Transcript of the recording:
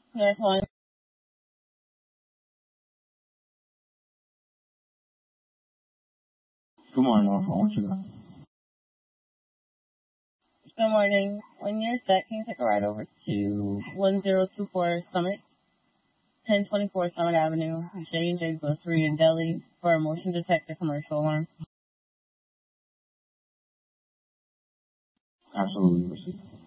Next one. Good morning, Norfolk. What you got? Good morning. When you're set, can you take a ride over to 1024 Summit, 1024 Summit Avenue, J&J Grocery in Delhi for a motion detector commercial alarm? Absolutely.